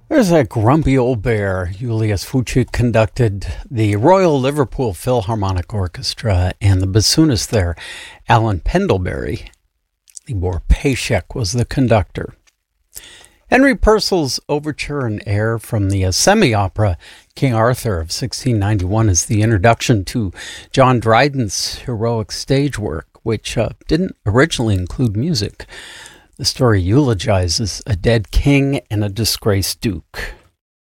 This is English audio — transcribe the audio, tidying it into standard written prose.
There's that grumpy old bear. Julius Fuchs conducted the Royal Liverpool Philharmonic Orchestra, and the bassoonist there, Alan Pendlebury. Libor Paschek was the conductor. Henry Purcell's overture and air from the semi-opera King Arthur of 1691 is the introduction to John Dryden's heroic stage work, which didn't originally include music. The story eulogizes a dead king and a disgraced duke.